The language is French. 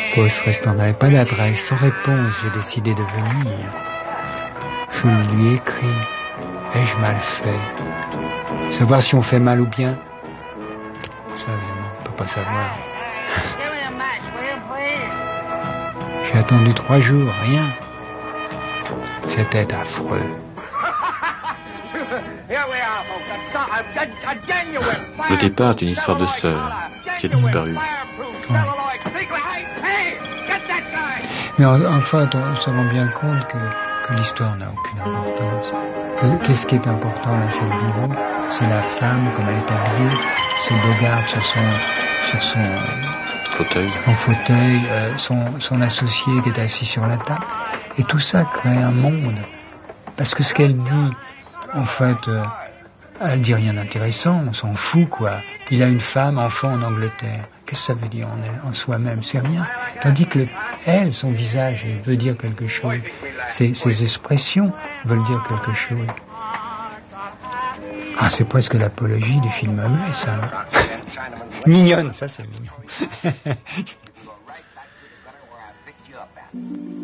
Poste restant n'avait pas d'adresse. Sans réponse, j'ai décidé de venir. Je lui ai écrit. Ai-je mal fait? Savoir si on fait mal ou bien? Ça, évidemment, on ne peut pas savoir. J'ai attendu 3 jours, rien. C'était affreux. Le départ est une histoire de sœur qui a disparu. Ouais. Mais en fait, on se rend bien compte que l'histoire n'a aucune importance. Qu'est-ce qui est important là, c'est le bureau, c'est la femme, comme elle est habillée, c'est Bogart sur son fauteuil, son associé qui est assis sur la table. Et tout ça crée un monde. Parce que ce qu'elle dit, en fait, elle dit rien d'intéressant, on s'en fout, quoi. Il a une femme, enfant en Angleterre. Qu'est-ce que ça veut dire en soi-même? C'est rien. Tandis que elle, son visage, elle veut dire quelque chose. Ses expressions veulent dire quelque chose. Ah, c'est presque l'apologie du film muet, ça. Mignonne, ça c'est mignon.